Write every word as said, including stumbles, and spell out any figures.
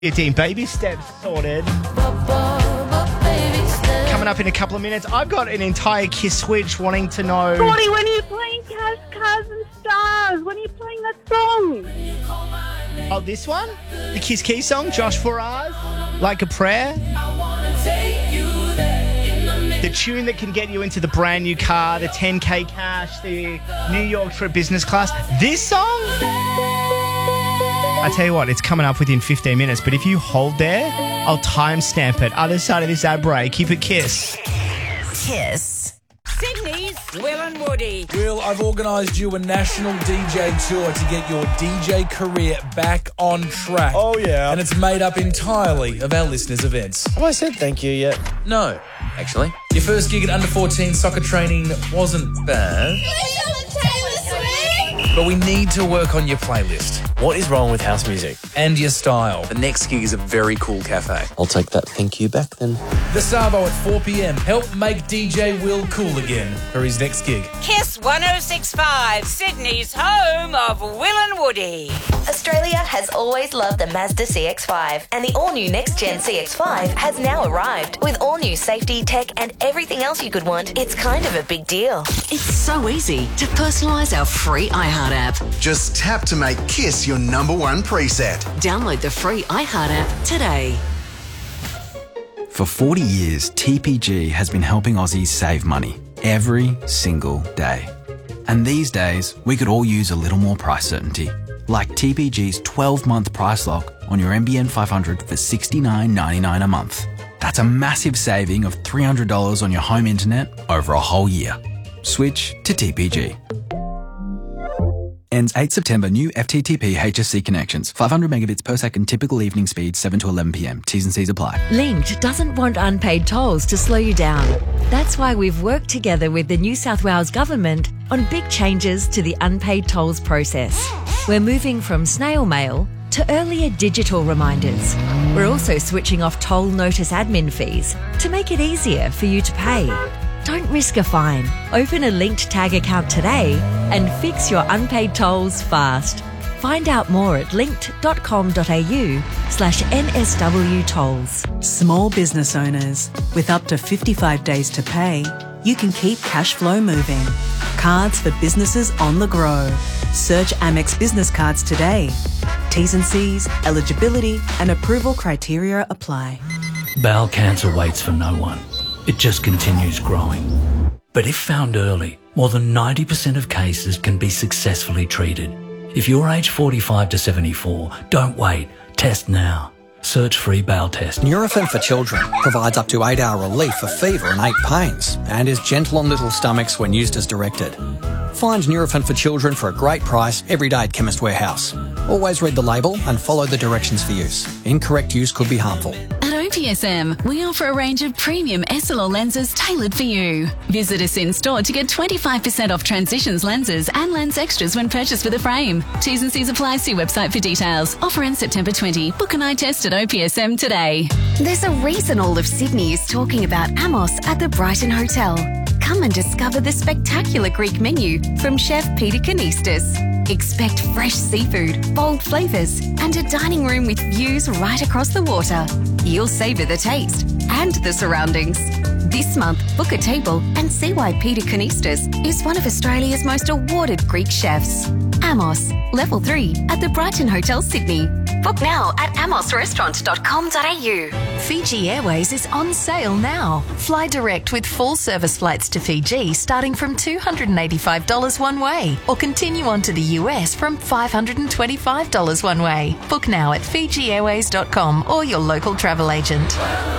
fifteen baby steps sorted. Coming up in a couple of minutes, I've got an entire Kiss Switch wanting to know... Gordy, when are you playing Cars, Cars and Stars? When are you playing that song? Oh, this one? The Kiss Key song, Josh Faraz, Like a Prayer. The tune that can get you into the brand new car, the ten K cash, the New York trip business class. This song? I tell you what, it's coming up within fifteen minutes, but if you hold there, I'll timestamp it. Other side of this ad break, keep it Kiss. Kiss. Sydney's Will and Woody. Will, I've organised you a national D J tour to get your D J career back on track. Oh, yeah. And it's made up entirely of our listeners' events. Have I said thank you yet? No, actually. Your first gig at under fourteen soccer training wasn't bad. But we need to work on your playlist. What is wrong with house music? And your style. The next gig is a very cool cafe. I'll take that thank you back then. The Savo at four p.m. Help make D J Will cool again for his next gig. Kiss one oh six point five, Sydney's home of Will and Woody. Australia has always loved the Mazda C X five, and the all-new next-gen C X five has now arrived. With all-new safety, tech, and everything else you could want, it's kind of a big deal. It's so easy to personalise our free iHeart app. Just tap to make Kiss your number one preset. Download the free iHeart app today. For forty years, T P G has been helping Aussies save money every single day. And these days, we could all use a little more price certainty. Like T P G's twelve-month price lock on your N B N five hundred for sixty-nine ninety-nine a month. That's a massive saving of three hundred dollars on your home internet over a whole year. Switch to T P G. Ends eighth September. New F T T P H S C connections. five hundred megabits per second typical evening speed, seven to eleven p.m. T's and C's apply. Linked doesn't want unpaid tolls to slow you down. That's why we've worked together with the New South Wales Government on big changes to the unpaid tolls process. We're moving from snail mail to earlier digital reminders. We're also switching off toll notice admin fees to make it easier for you to pay. Don't risk a fine. Open a Linked Tag account today and fix your unpaid tolls fast. Find out more at linked.com.au slash NSW tolls. Small business owners, with up to fifty-five days to pay, you can keep cash flow moving. Cards for businesses on the grow. Search Amex Business Cards today. T's and C's, eligibility and approval criteria apply. Bowel cancer waits for no one. It just continues growing. But if found early, more than ninety percent of cases can be successfully treated. If you're aged forty-five to seventy-four, don't wait. Test now. Search free bowel test. Nurofen for Children provides up to eight hour relief for fever and ache pains and is gentle on little stomachs when used as directed. Find Nurofen for Children for a great price every day at Chemist Warehouse. Always read the label and follow the directions for use. Incorrect use could be harmful. At O P S M, we offer a range of premium S L R lenses tailored for you. Visit us in store to get twenty-five percent off Transitions lenses and lens extras when purchased with a frame. T's and C's apply. See website for details. Offer ends September twentieth. Book an eye test at O P S M today. There's a reason all of Sydney is talking about Amos at the Brighton Hotel. Come and discover the spectacular Greek menu from Chef Peter Kanistas. Expect fresh seafood, bold flavours, and a dining room with views right across the water. You'll savour the taste and the surroundings. This month, book a table and see why Peter Kanistas is one of Australia's most awarded Greek chefs. Amos, Level three at the Brighton Hotel, Sydney. Book now at amos restaurant dot com dot a u. Fiji Airways is on sale now. Fly direct with full service flights to Fiji starting from two hundred eighty-five dollars one way, or continue on to the U S from five hundred twenty-five dollars one way. Book now at fiji airways dot com or your local travel agent.